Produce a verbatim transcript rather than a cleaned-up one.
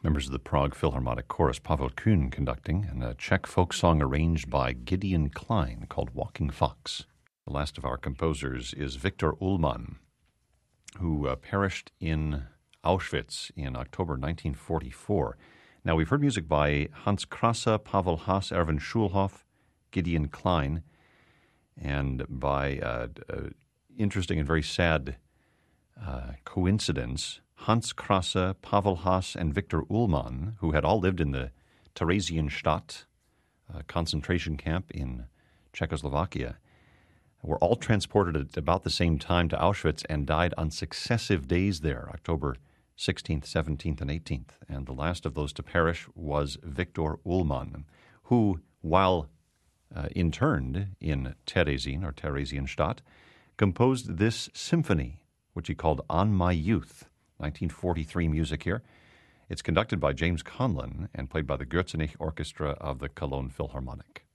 Members of the Prague Philharmonic Chorus, Pavel Kuhn conducting, and a Czech folk song arranged by Gideon Klein called Walking Fox. The last of our composers is Viktor Ullmann, who uh, perished in Auschwitz in October nineteen forty-four. Now, we've heard music by Hans Krasse, Pavel Haas, Erwin Schulhoff, Gideon Klein, and by uh, uh, interesting and very sad uh, coincidence, Hans Krasse, Pavel Haas, and Viktor Ullmann, who had all lived in the Theresienstadt uh, concentration camp in Czechoslovakia, were all transported at about the same time to Auschwitz and died on successive days there, October sixteenth, seventeenth, and eighteenth. And the last of those to perish was Viktor Ullmann, who, while uh, interned in Teresin, or Theresienstadt, composed this symphony, which he called On My Youth, nineteen forty-three music here. It's conducted by James Conlon and played by the Gürzenich Orchestra of the Cologne Philharmonic.